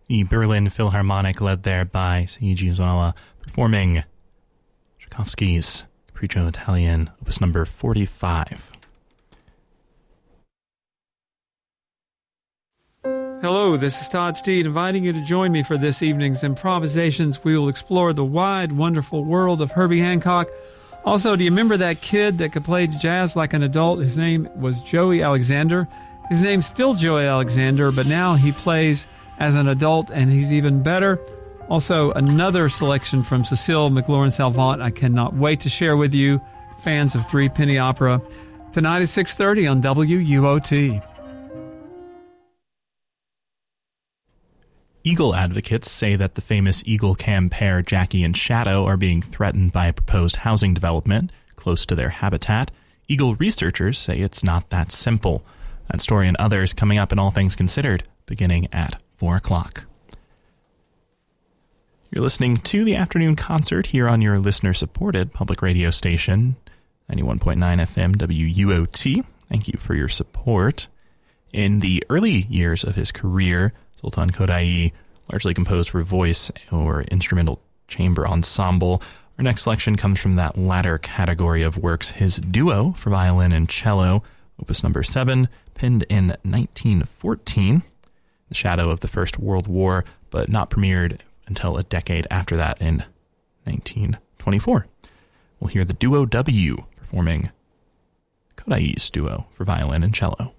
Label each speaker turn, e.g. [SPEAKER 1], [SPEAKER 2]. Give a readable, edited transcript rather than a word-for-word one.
[SPEAKER 1] The Berlin Philharmonic, led there by Seiji Ozawa, performing Tchaikovsky's Capriccio Italian, opus number 45.
[SPEAKER 2] Hello, this is Todd Steed, inviting you to join me for this evening's improvisations. We will explore the wide, wonderful world of Herbie Hancock. Also, do you remember that kid that could play jazz like an adult? His name was Joey Alexander. His name's still Joey Alexander, but now he plays as an adult, and he's even better. Also, another selection from Cecile McLaurin-Salvant I cannot wait to share with you, fans of Three Penny Opera, tonight at 6:30 on WUOT.
[SPEAKER 1] Eagle advocates say that the famous Eagle Cam pair Jackie and Shadow are being threatened by a proposed housing development close to their habitat. Eagle researchers say it's not that simple. That story and others coming up in All Things Considered, beginning at 4 o'clock. You're listening to the afternoon concert here on your listener-supported public radio station, 91.9 FM WUOT. Thank you for your support. In the early years of his career, Sultan Kodayi largely composed for voice or instrumental chamber ensemble. Our next selection comes from that latter category of works, his duo for violin and cello, opus number 7, penned in 1914, the shadow of the First World War, but not premiered until a decade after that in 1924. We'll hear the Duo W performing Kodayi's duo for violin and cello.